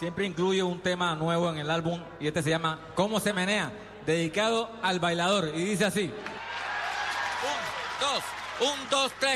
siempre incluyo un tema nuevo en el álbum y este se llama ¿Cómo se menea? Dedicado al bailador y dice así. 1, 2, 1, 2, 3.